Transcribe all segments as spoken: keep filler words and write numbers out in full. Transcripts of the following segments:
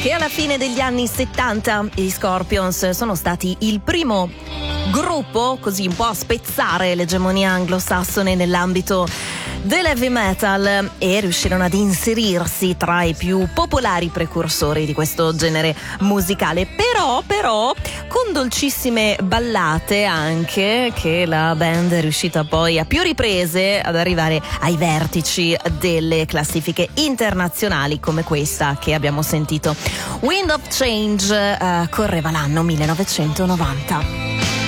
che alla fine degli anni settanta gli Scorpions sono stati il primo gruppo così un po' a spezzare l'egemonia anglosassone nell'ambito dell'heavy metal e riuscirono ad inserirsi tra i più popolari precursori di questo genere musicale, però però con dolcissime ballate anche, che la band è riuscita poi a più riprese ad arrivare ai vertici delle classifiche internazionali come questa che abbiamo sentito. Wind of Change, uh, correva l'anno millenovecentonovanta.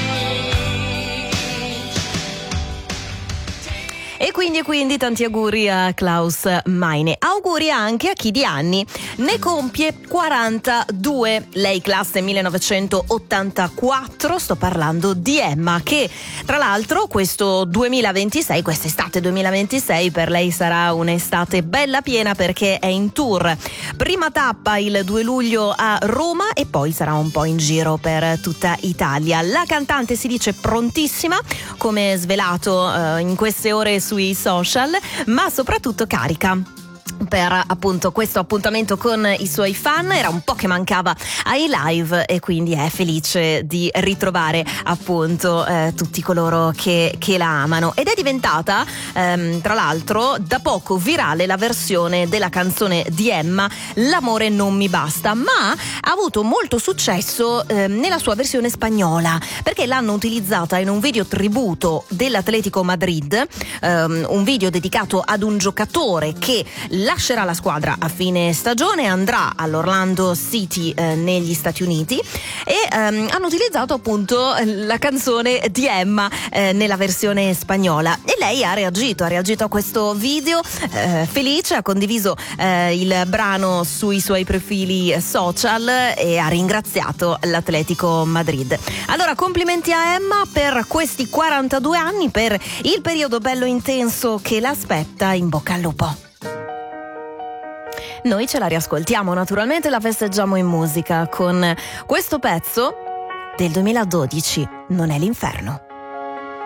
E quindi e quindi tanti auguri a Klaus Meine. Auguri anche a chi di anni ne compie quarantadue. Lei classe millenovecentottantaquattro, sto parlando di Emma, che tra l'altro questo duemilaventisei, quest'estate duemilaventisei per lei sarà un'estate bella piena perché è in tour. Prima tappa il due luglio a Roma e poi sarà un po' in giro per tutta Italia. La cantante si dice prontissima, come svelato eh, in queste ore sui social, ma soprattutto carica per appunto questo appuntamento con i suoi fan. Era un po' che mancava ai live e quindi è felice di ritrovare appunto eh, tutti coloro che, che la amano, ed è diventata ehm, tra l'altro da poco virale la versione della canzone di Emma L'amore non mi basta, ma ha avuto molto successo ehm, nella sua versione spagnola, perché l'hanno utilizzata in un video tributo dell'Atletico Madrid, ehm, un video dedicato ad un giocatore che lascerà la squadra a fine stagione, andrà all'Orlando City eh, negli Stati Uniti, e ehm, hanno utilizzato appunto la canzone di Emma eh, nella versione spagnola, e lei ha reagito, ha reagito a questo video eh, felice, ha condiviso eh, il brano sui suoi profili social e ha ringraziato l'Atletico Madrid. Allora complimenti a Emma per questi quarantadue anni, per il periodo bello intenso che l'aspetta. In bocca al lupo. Noi ce la riascoltiamo, naturalmente la festeggiamo in musica con questo pezzo del duemiladodici, Non è l'inferno.